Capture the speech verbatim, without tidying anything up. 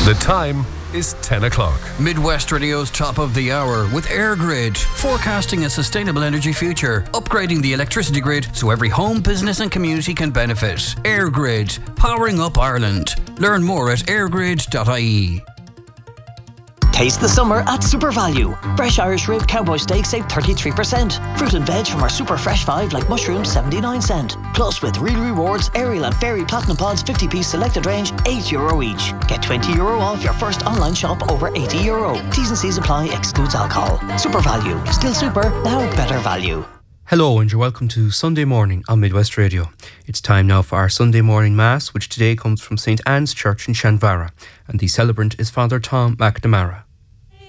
The time is ten o'clock. Midwest Radio's top of the hour with EirGrid, forecasting a sustainable energy future, upgrading the electricity grid so every home, business and community can benefit. EirGrid, powering up Ireland. Learn more at airgrid dot I E. Taste the summer at Super Value. Fresh Irish rib cowboy steak save thirty-three percent. Fruit and veg from our super fresh five like mushrooms seventy-nine cent. Plus with real rewards, Ariel and Fairy Platinum Pods fifty piece selected range eight euro each. Get twenty euro off your first online shop over eighty euro. T's and C's apply, excludes alcohol. Super Value. Still super, now better value. Hello and you're welcome to Sunday Morning on Midwest Radio. It's time now for our Sunday morning Mass, which today comes from Saint Anne's Church in Shanvara, and the celebrant is Father Tom McNamara.